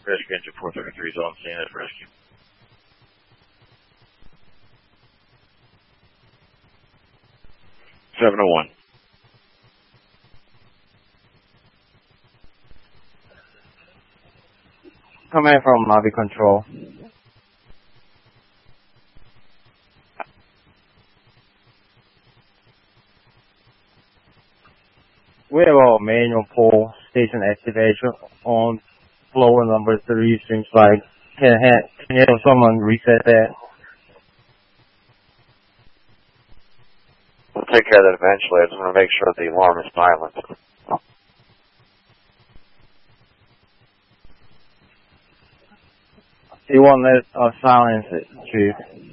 Rescue engine 433 is on scene as rescue. (701). Coming from Navi Control. We have a manual pull station activation on floor number 3. Seems like can you have someone reset that? We'll take care of that eventually. I just want to make sure the alarm is silent. You won't let us silence it, Chief.